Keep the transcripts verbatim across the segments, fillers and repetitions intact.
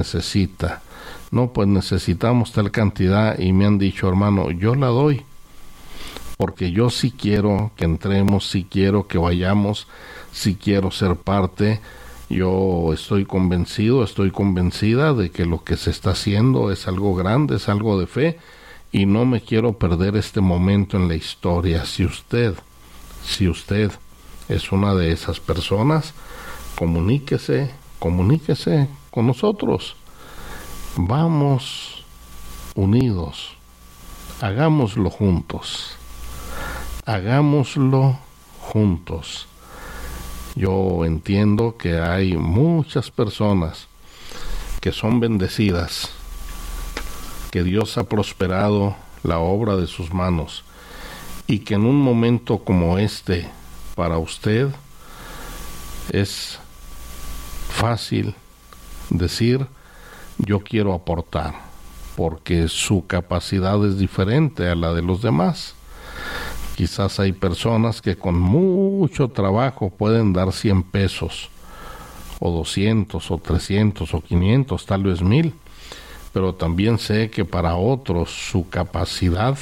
necesita. No, pues necesitamos tal cantidad y me han dicho, hermano, yo la doy, porque yo sí quiero que entremos, sí quiero que vayamos, sí quiero ser parte. Yo estoy convencido, estoy convencida de que lo que se está haciendo es algo grande, es algo de fe, y no me quiero perder este momento en la historia. Si usted, si usted es una de esas personas, comuníquese, comuníquese con nosotros. Vamos unidos, hagámoslo juntos, hagámoslo juntos. Yo entiendo que hay muchas personas que son bendecidas, que Dios ha prosperado la obra de sus manos, y que en un momento como este, para usted, es fácil decir, yo quiero aportar, porque su capacidad es diferente a la de los demás. Quizás hay personas que con mucho trabajo pueden dar cien pesos, o doscientos, o trescientos, o quinientos, tal vez mil, pero también sé que para otros su capacidad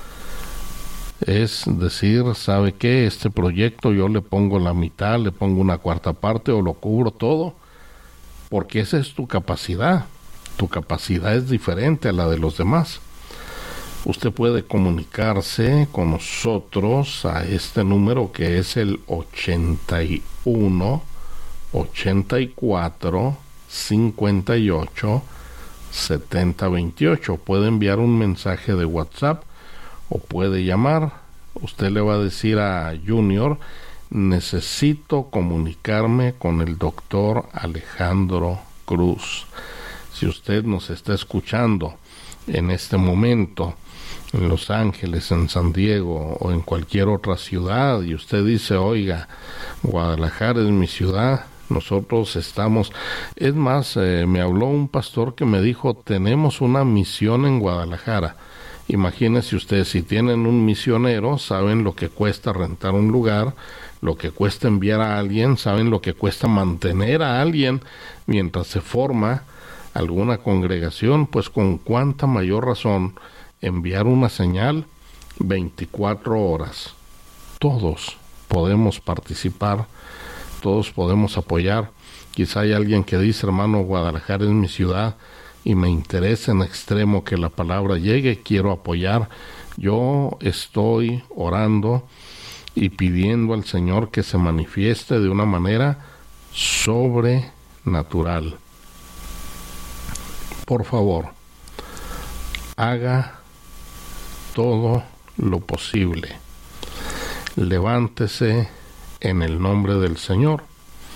es decir, ¿sabe qué? Este proyecto yo le pongo la mitad, le pongo una cuarta parte, o lo cubro todo, porque esa es tu capacidad. Tu capacidad es diferente a la de los demás. Usted puede comunicarse con nosotros a este número, que es el ochenta y uno, ochenta y cuatro, cincuenta y ocho, setenta veintiocho. Puede enviar un mensaje de WhatsApp o puede llamar. Usted le va a decir a Junior, necesito comunicarme con el doctor Alejandro Cruz. Si usted nos está escuchando en este momento en Los Ángeles, en San Diego o en cualquier otra ciudad, y usted dice, oiga, Guadalajara es mi ciudad, nosotros estamos, es más, eh, me habló un pastor que me dijo, tenemos una misión en Guadalajara. Imagínese usted, si tienen un misionero, saben lo que cuesta rentar un lugar, lo que cuesta enviar a alguien, saben lo que cuesta mantener a alguien mientras se forma alguna congregación, pues con cuánta mayor razón enviar una señal veinticuatro horas. Todos podemos participar, todos podemos apoyar. Quizá hay alguien que dice, hermano, Guadalajara es mi ciudad y me interesa en extremo que la palabra llegue, quiero apoyar. Yo estoy orando y pidiendo al Señor que se manifieste de una manera sobrenatural. Por favor, haga todo lo posible. Levántese en el nombre del Señor.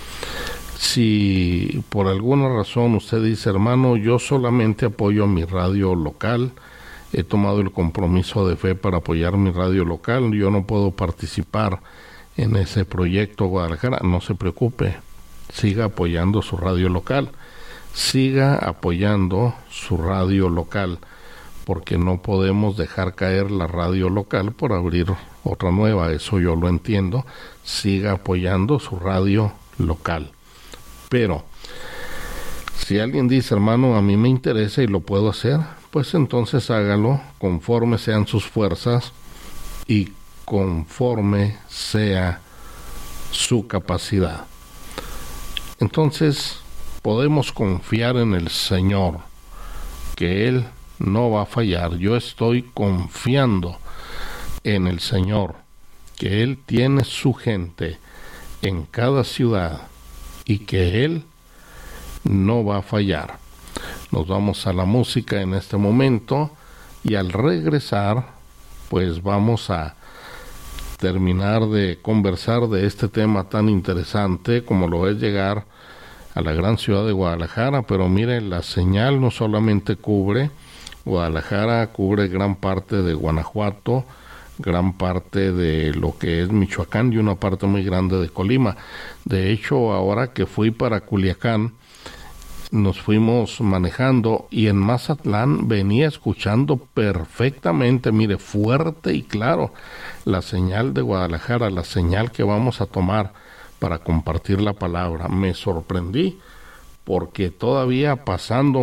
Si por alguna razón usted dice, hermano, yo solamente apoyo a mi radio local, he tomado el compromiso de fe para apoyar mi radio local, yo no puedo participar en ese proyecto Guadalajara, no se preocupe, siga apoyando su radio local, siga apoyando su radio local, porque no podemos dejar caer la radio local por abrir otra nueva, eso yo lo entiendo. Siga apoyando su radio local. Pero si alguien dice, hermano, a mí me interesa y lo puedo hacer, pues entonces hágalo conforme sean sus fuerzas y conforme sea su capacidad. Entonces podemos confiar en el Señor, que Él no va a fallar. Yo estoy confiando en el Señor, que Él tiene su gente en cada ciudad y que Él no va a fallar. Nos vamos a la música en este momento y al regresar, pues vamos a terminar de conversar de este tema tan interesante como lo es llegar a la gran ciudad de Guadalajara. Pero mire, la señal no solamente cubre Guadalajara, cubre gran parte de Guanajuato, gran parte de lo que es Michoacán y una parte muy grande de Colima. De hecho, ahora que fui para Culiacán, nos fuimos manejando y en Mazatlán venía escuchando perfectamente, mire, fuerte y claro, la señal de Guadalajara, la señal que vamos a tomar para compartir la palabra. Me sorprendí porque todavía pasando